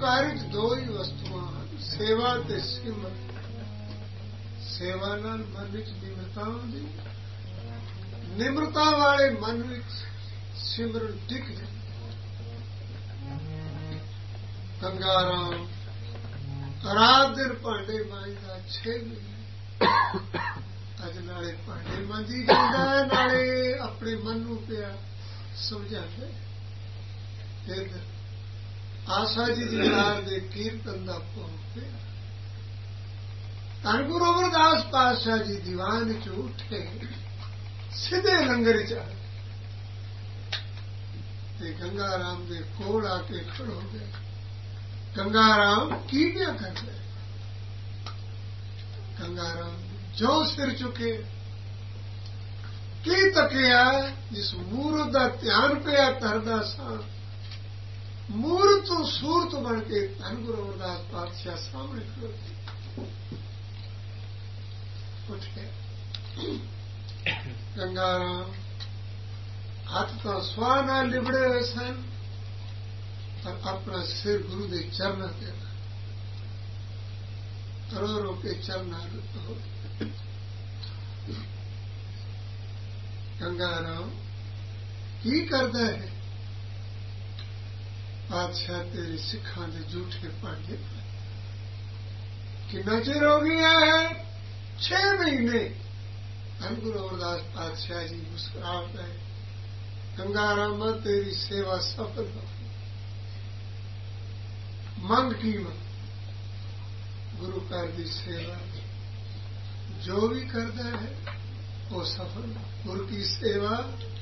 ਕਾਰਜ ਦੋ ਹੀ ਵਸਤੂਆਂ ਹਨ, ਸੇਵਾ ਤੇ ਸਿਮਰਨ। ਸੇਵਾ ਨਾਲ ਮਨ ਵਿੱਚ ਨਿਮਰਤਾ ਆਉਂਦੀ, ਨਿਮਰਤਾ ਵਾਲੇ ਮਨ ਵਿੱਚ ਸਿਮਰਨ ਟਿਕ ਜਾਂਦਾ। ਗੰਗਾ ਰਾਮ ਰਾਤ ਦਿਨ ਭਾਂਡੇ ਮਾਂਜਦਾ 6 ਮਹੀਨੇ, ਅੱਜ ਨਾਲੇ ਭਾਂਡੇ ਮਾਂਜੀ ਜਾਂਦਾ ਨਾਲੇ ਆਪਣੇ ਮਨ ਨੂੰ ਪਿਆ ਸਮਝਾਉਂਦਾ। ਫਿਰ ਆਸਾ ਜੀ ਦੀ ਕਾਰ ਦੇ ਕੀਰਤਨ ਦਾ ਭੋਗ ਪਿਆ। ਧੰਨ ਗੁਰੂ ਅਮਰਦਾਸ ਪਾਤਸ਼ਾਹ ਜੀ ਦੀਵਾਨ ਚ ਉੱਠੇ, ਸਿੱਧੇ ਲੰਗਰ ਚ ਆਏ ਤੇ ਗੰਗਾ ਰਾਮ ਦੇ ਕੋਲ ਆ ਕੇ ਖੜੋ ਗਏ। ਗੰਗਾ ਰਾਮ ਕੀ ਪਿਆ ਕਰਦੇ? ਗੰਗਾ ਰਾਮ ਜੋ ਸਿਰ ਚੁੱਕੇ, ਕੀ ਤੱਕਿਆ? ਜਿਸ ਮੂਰਤ ਦਾ ਧਿਆਨ ਪਿਆ ਧਰਦਾ ਸਾਂ, ਮੂਰਤ ਤੋਂ ਸੂਰਤ ਬਣ ਕੇ ਧੰਨ ਗੁਰੂ ਅਮਰਦਾਸ ਪਾਤਸ਼ਾਹ ਸਾਹਮਣੇ ਖੜੋਤੇ। ਉੱਠ ਕੇ ਗੰਗਾ ਰਾਮ ਹੱਥ ਤਾਂ ਸਵਾਹ ਨਾਲ ਲਿਬੜੇ ਹੋਏ ਸਨ, ਪਰ ਆਪਣਾ ਸਿਰ ਗੁਰੂ ਦੇ ਚਰਨਾਂ ਤੇ ਰੋ ਰੋ ਕੇ ਚਰਨਾਂ ਹੋ। ਗੰਗਾ ਰਾਮ ਕੀ ਕਰਦਾ ਹੈ? ਪਾਤਸ਼ਾਹ ਤੇਰੇ ਸਿੱਖਾਂ ਦੇ ਝੂਠੇ ਭਾਂਡੇ ਕਿੰਨਾ ਚਿਰ ਹੋ ਗਿਆ ਹੈ? 6 ਮਹੀਨੇ। ਧੰਨ ਗੁਰੂ ਅਮਰਦਾਸ ਪਾਤਸ਼ਾਹ ਜੀ ਮੁਸਕਰਾ ਪਏ। ਗੰਗਾ ਰਾਮ ਤੇਰੀ ਸੇਵਾ ਸਫਲ ਹੋ। ਮੰਗ ਕੀ ਮੰਗ? ਗੁਰੂ ਘਰ ਦੀ ਸੇਵਾ ਜੋ ਵੀ ਕਰਦਾ ਹੈ ਉਹ ਸਫਲ। ਗੁਰੂ ਕੀ ਸੇਵਾ